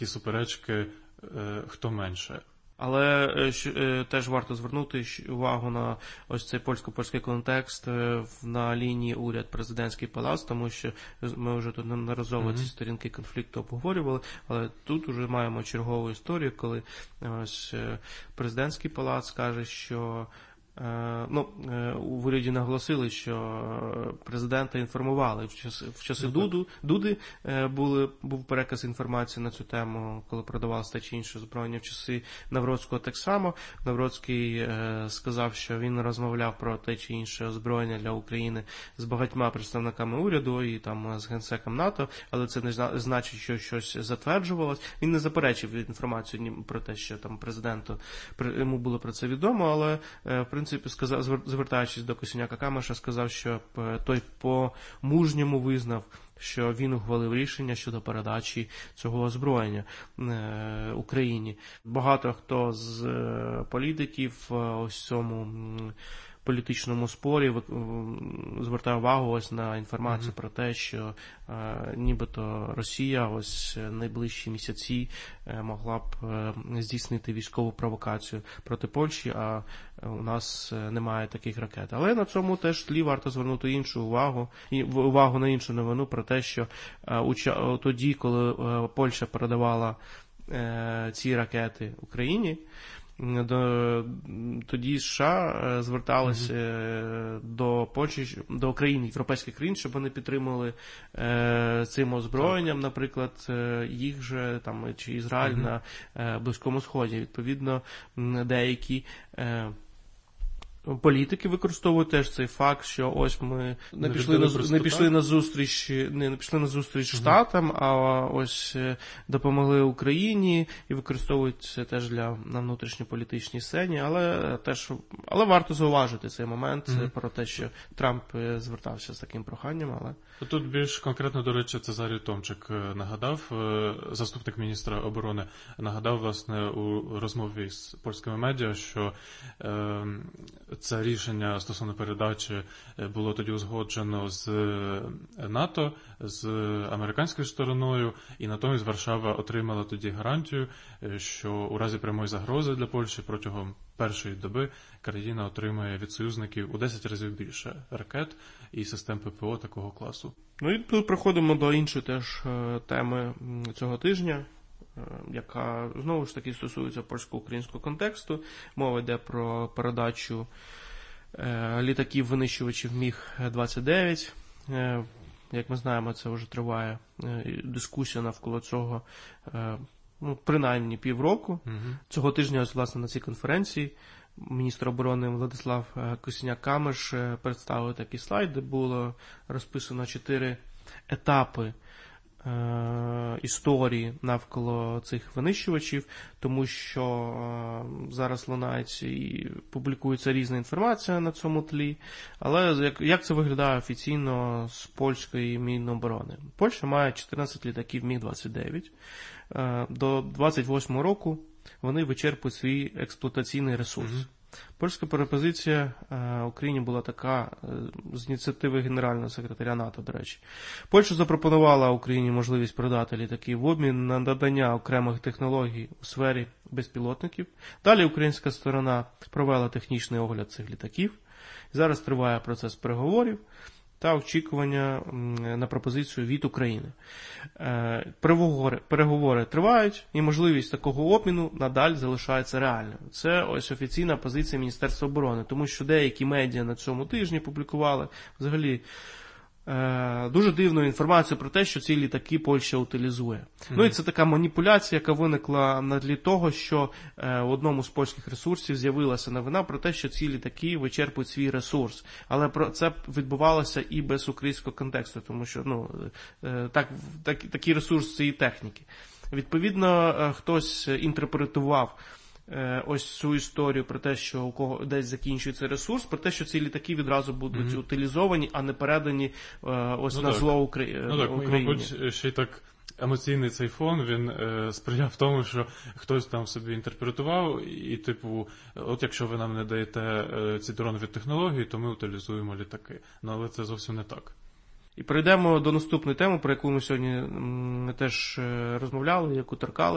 ті суперечки, хто менше. Але теж варто звернути увагу на ось цей польсько-польський контекст на лінії уряд-президентський палац, тому що ми вже тут неодноразово ці сторінки конфлікту обговорювали, але тут вже маємо чергову історію, коли ось президентський палац каже, що в уряді наголосили, що президента інформували. В часи Дуди був переказ інформації на цю тему, коли продавалося те чи інше озброєння. В часи Навроцького так само. Навроцький сказав, що він розмовляв про те чи інше озброєння для України з багатьма представниками уряду і там з генсеком НАТО, але це не значить, що щось затверджувалось. Він не заперечив інформацію про те, що там президенту йому було про це відомо, але в принципі, звертаючись до Косиняка-Камеша, сказав, що той по-мужньому визнав, що він ухвалив рішення щодо передачі цього озброєння Україні. Багато хто з політиків ось цьому політичному спорі звертає увагу ось на інформацію про те, що нібито Росія ось найближчі місяці могла б здійснити військову провокацію проти Польщі, а у нас немає таких ракет. Але на цьому теж тлі варто звернути іншу увагу на іншу новину про те, що тоді, коли Польща передавала ці ракети Україні, тоді США зверталися до Польщі, до країн, європейських країн, щоб вони підтримали цим озброєнням, наприклад, їх же там чи Ізраїль на Близькому Сході. Відповідно, деякі політики використовують теж цей факт, що ось ми не пішли на зустріч Штатам, а ось допомогли Україні і використовують це теж на внутрішньополітичній сцені, але варто зауважити цей момент про те, що Трамп звертався з таким проханням, але тут більш конкретно, до речі, Цезарій Томчик нагадав, заступник міністра оборони нагадав, власне, у розмові з польськими медіа, що це рішення стосовно передачі було тоді узгоджено з НАТО, з американською стороною, і натомість Варшава отримала тоді гарантію, що у разі прямої загрози для Польщі протягом першої доби країна отримає від союзників у 10 разів більше ракет і систем ППО такого класу. Ну і тут приходимо до іншої теж теми цього тижня, яка знову ж таки стосується польсько-українського контексту. Мова йде про передачу літаків-винищувачів МіГ-29. Як ми знаємо, це вже триває дискусія навколо цього принаймні півроку. Цього тижня, власне, на цій конференції міністр оборони Владислав Косиняк-Камеш представив такий слайд, де було розписано 4 етапи історії навколо цих винищувачів, тому що зараз лунається і публікується різна інформація на цьому тлі. Але як це виглядає офіційно з польської Міноборони? Польща має 14 літаків МіГ-29. До 28 року вони вичерпують свій експлуатаційний ресурс. Польська пропозиція Україні була така, з ініціативи Генерального секретаря НАТО, до речі. Польща запропонувала Україні можливість продати літаки в обмін на надання окремих технологій у сфері безпілотників. Далі українська сторона провела технічний огляд цих літаків. Зараз триває процес переговорів та очікування на пропозицію від України. Переговори тривають, і можливість такого обміну надалі залишається реальною. Це ось офіційна позиція Міністерства оборони, тому що деякі медіа на цьому тижні публікували взагалі дуже дивну інформацію про те, що ці літаки Польща утилізує. Ну і це така маніпуляція, яка виникла на тлі того, що в одному з польських ресурсів з'явилася новина про те, що ці літаки вичерпують свій ресурс. Але це відбувалося і без українського контексту, тому що такий ресурс цієї техніки. Відповідно, хтось інтерпретував ось цю історію про те, що у кого десь закінчується ресурс, про те, що ці літаки відразу будуть утилізовані, а не передані на зло Україні. Мабуть, ще й так емоційний цей фон, він сприяв тому, що хтось там собі інтерпретував, і типу, от якщо ви нам не даєте ці дронові технології, то ми утилізуємо літаки. Ну, але це зовсім не так. І перейдемо до наступної теми, про яку ми сьогодні теж розмовляли, яку торкали.